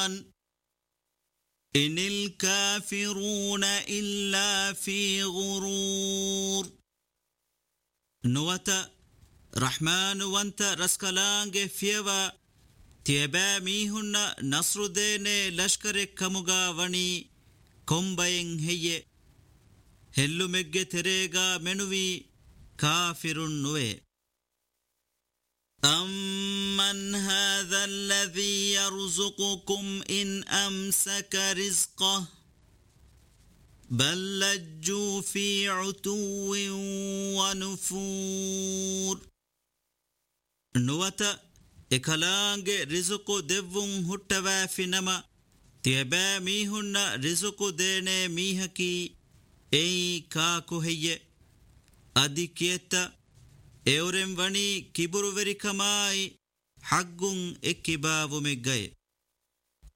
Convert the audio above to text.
إن الكافرون إلا في غرور نوتا رحمن وانت رسكلانج فيوا تيبا ميهن نصر دين لشكر كمغا وني كومبين هي هلو مگه تريغا منوي كافر نوي أمن هذا الذي يرزقكم إن أمسك رزقه بل لجوا في عتو ونفور نوتا إكالانج رزقو دفون هتوا في نما تيبا ميهن رزقو دين ميهكي أي كاكو هي أدي كيتا एवरेम वनी किबुरु वेरिकमाई हग्गुं एक्किबावु मेग्गये